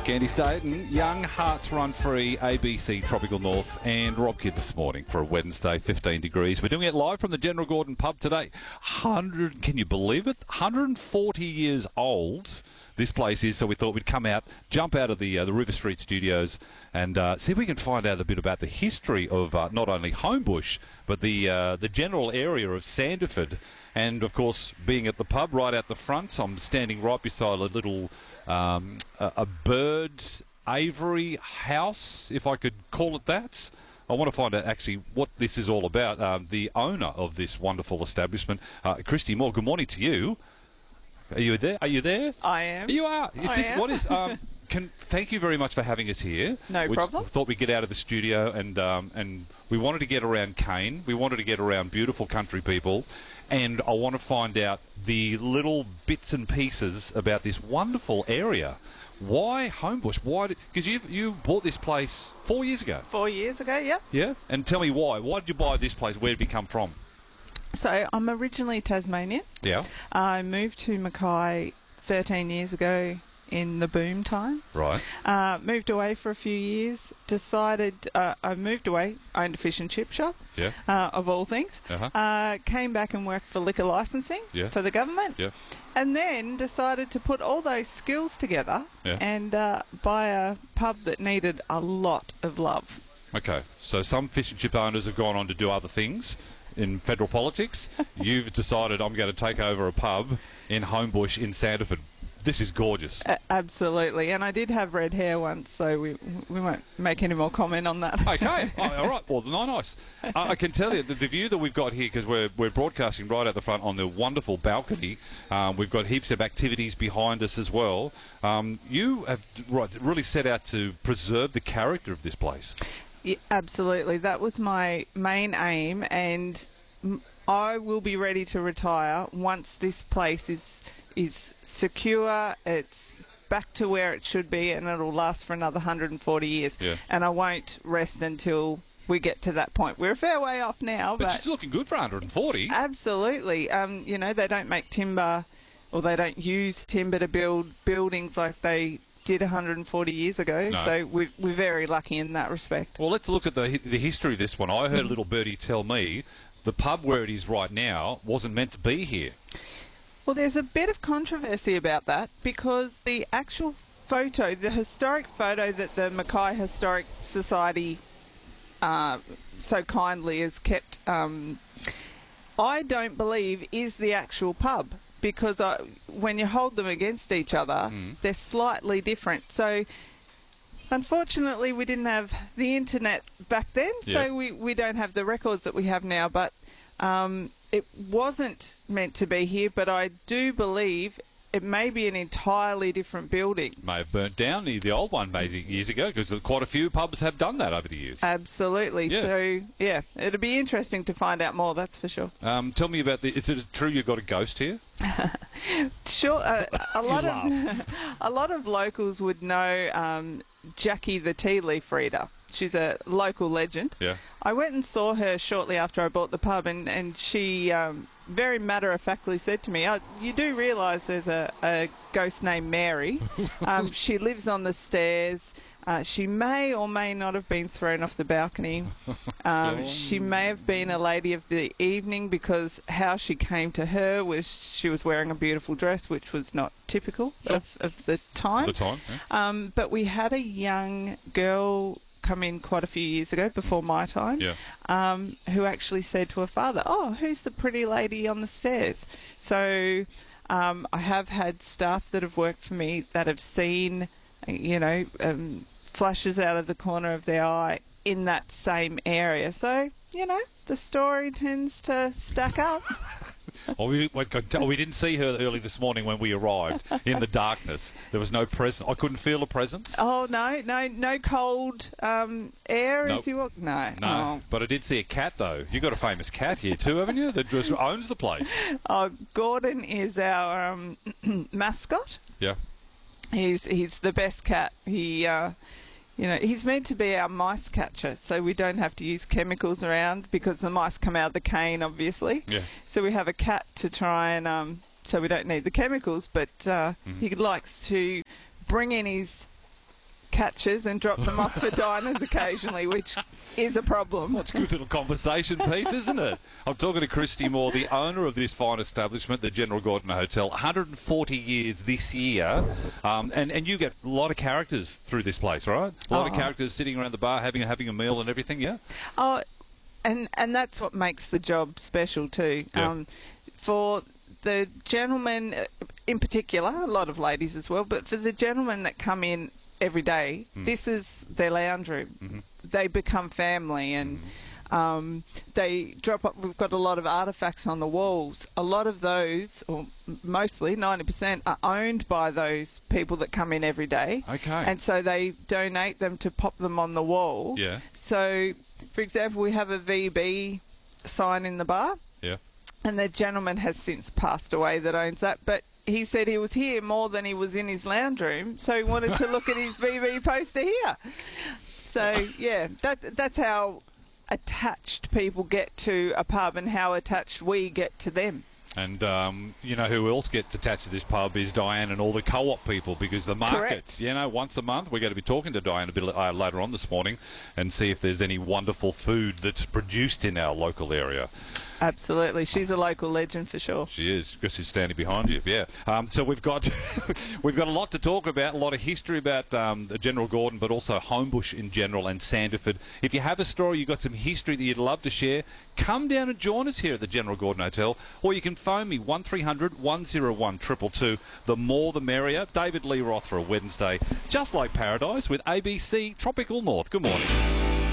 Andy Staten, Young Hearts Run Free, ABC Tropical North, and Rob Kidd this morning for a Wednesday, 15 degrees. We're doing it live from the General Gordon pub today. Can you believe it? 140 years old this place is, so we thought we'd come out, jump out of the River Street studios and see if we can find out a bit about the history of not only Homebush, but the general area of Sanderford. And, of course, being at the pub right out the front, I'm standing right beside a little a bird aviary house, if I could call it that. I want to find out actually what this is all about. The owner of this wonderful establishment, Christy Moore, good morning to you. Are you there? Are you there? I am. You are. I am. What is... thank you very much for having us here. No problem. We thought we'd get out of the studio and we wanted to get around Cane. We wanted to get around beautiful country people. And I want to find out the little bits and pieces about this wonderful area. Why Homebush? Why? Because you bought this place 4 years ago. 4 years ago, yep. Yeah? And tell me why. Why did you buy this place? Where did it come from? So I'm originally Tasmanian. Yeah. I moved to Mackay 13 years ago in the boom time. Right. Moved away for a few years. Decided I moved away, owned a fish and chip shop, Yeah. of all things. Uh-huh. Came back and worked for liquor licensing Yeah. for the government. Yeah. And then decided to put all those skills together Yeah. and buy a pub that needed a lot of love. Okay. So some fish and chip owners have gone on to do other things in federal politics. You've decided I'm going to take over a pub in Homebush in Sanderford. This is gorgeous. Absolutely, and I did have red hair once, so we won't make any more comment on that. Okay, all right. Well, nice. I can tell you that the view that we've got here, because we're broadcasting right out the front on the wonderful balcony. We've got heaps of activities behind us as well. You have really set out to preserve the character of this place. Yeah, absolutely, that was my main aim, and I will be ready to retire once this place is secure, it's back to where it should be, and it'll last for another 140 years. Yeah. And I won't rest until we get to that point. We're a fair way off now, But she's looking good for 140. Absolutely. They don't make timber, or they don't use timber to build buildings like they did 140 years ago. No. So we're very lucky in that respect. Well, let's look at the history of this one. I heard a little birdie tell me the pub where it is right now wasn't meant to be here. Well, there's a bit of controversy about that, because the actual photo, the historic photo that the Mackay Historic Society so kindly has kept, I don't believe is the actual pub, because when you hold them against each other, they're slightly different. So unfortunately, we didn't have the internet back then, so we don't have the records that we have now, but it wasn't meant to be here, but I do believe it may be an entirely different building. May have burnt down the old one maybe years ago, because quite a few pubs have done that over the years. Absolutely. Yeah. So, yeah, it'll be interesting to find out more, that's for sure. Tell me about is it true you've got a ghost here? Sure. A lot of locals would know Jackie the tea leaf reader. She's a local legend. Yeah. I went and saw her shortly after I bought the pub, and she very matter-of-factly said to me, you do realise there's a ghost named Mary. She lives on the stairs. She may or may not have been thrown off the balcony. She may have been a lady of the evening, because how she came to her was she was wearing a beautiful dress, which was not typical of the time. The time, yeah. But we had a young girl come in quite a few years ago, before my time, who actually said to her father, who's the pretty lady on the stairs? So I have had staff that have worked for me that have seen, flashes out of the corner of their eye in that same area. So, the story tends to stack up. We didn't see her early this morning when we arrived in the darkness. There was no presence. I couldn't feel a presence. Oh, no cold air as you walk? No. No, but I did see a cat, though. You've got a famous cat here too, haven't you, that just owns the place? Oh, Gordon is our mascot. Yeah. He's the best cat. He's meant to be our mice catcher, so we don't have to use chemicals around, because the mice come out of the cane, obviously. Yeah. So we have a cat to try and, so we don't need the chemicals, but he likes to bring in his catches and drop them off for diners occasionally, which is a problem. Well, it's a good little conversation piece, isn't it? I'm talking to Christy Moore, the owner of this fine establishment, the General Gordon Hotel. 140 years this year. And you get a lot of characters through this place, right? A lot of characters sitting around the bar having a meal and everything, yeah? Oh, and that's what makes the job special too. Yeah. For the gentlemen in particular, a lot of ladies as well, but for the gentlemen that come in every day, this is their lounge room. They become family, and they drop up. We've got a lot of artefacts on the walls. A lot of those, or mostly 90%, are owned by those people that come in every day. Okay. And so they donate them to pop them on the wall. Yeah. So, for example, we have a VB sign in the bar. Yeah. And the gentleman has since passed away that owns that, but he said he was here more than he was in his lounge room, so he wanted to look at his VB poster here. So, yeah, that's how attached people get to a pub and how attached we get to them. And you know who else gets attached to this pub is Diane and all the co-op people, because the markets, Correct. you know, once a month, we're going to be talking to Diane a bit later on this morning and see if there's any wonderful food that's produced in our local area. Absolutely. She's a local legend for sure. She is, because she's standing behind you, yeah. So we've got we've got a lot to talk about, a lot of history about General Gordon, but also Homebush in general and Sanderford. If you have a story, you've got some history that you'd love to share, come down and join us here at the General Gordon Hotel, or you can phone me 1300 101 222. The more the merrier. David Lee Roth for a Wednesday, just like paradise with ABC Tropical North. Good morning.